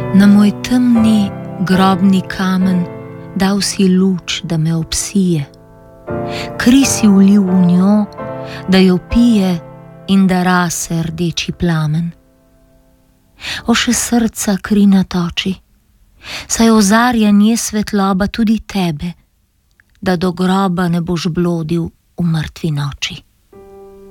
Na moj temni grobni kamen dal si luč, da me obsije. Kri si ulil v njo, da jo pije in da rase rdeči plamen. O še srca kri natoči, saj ozarja nje svetloba tudi tebe, da do groba ne boš blodil v mrtvi noči.